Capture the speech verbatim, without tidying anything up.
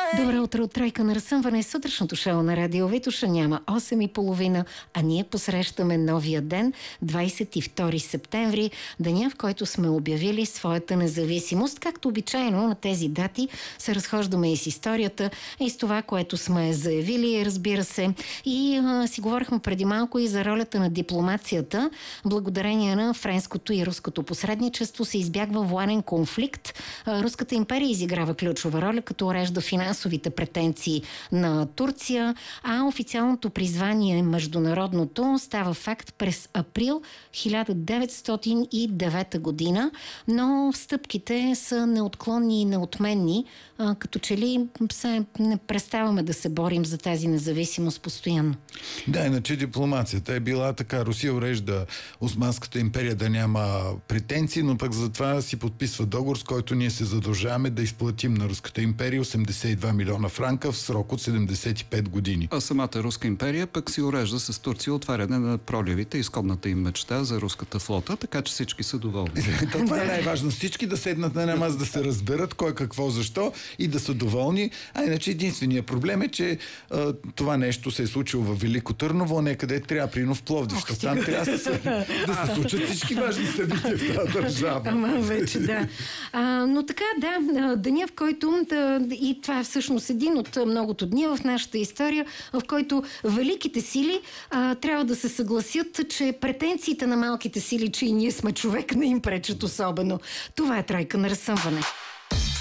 Добро утро от Тройка на разсъмване. Сутрешното шоу на Радио Витоша няма осем и половина, а ние посрещаме новия ден, двадесет и втори септември, деня, в който сме обявили своята независимост. Както обичайно на тези дати се разхождаме и с историята, и с това, което сме заявили, разбира се. И а, си говорихме преди малко и за ролята на дипломацията. Благодарение на френското и руското посредничество се избягва военен конфликт. А, Руската империя изиграва ключова роля, като урежда финансовите претенции на Турция, а официалното призвание международното става факт през април хиляда деветстотин и девета година, но стъпките са неотклонни и неотменни, а, като че ли се не преставаме да се борим за тази независимост постоянно. Да, иначе дипломацията е била така. Русия урежда Османската империя да няма претенции, но пък затова си подписва договор, с който ние се задължаваме да изплатим на Руската империя осемдесет и два милиона франка в срок от седемдесет и пет години. А самата Руска империя пък си урежда с Турция отваряне на проливите, изконната им мечта за руската флота, така че всички са доволни. Това е най-важно. Всички да седнат на една маса, да се разберат кой какво, защо и да са доволни. А иначе единственият проблем е, че а, това нещо се е случило в Велико Търново, некъде трябва, прино в Пловдив. Ох, там трябва да се, да се случат всички важни събития в тази държава. Ама вече, да. А, но така, да, деня, в който да, и това е всъщност един от многото дни в нашата история, в който великите сили а, трябва да се съгласят, че претенциите на малките сили, че и ние сме човек, не им пречат особено. Това е Тройка на разсъмване.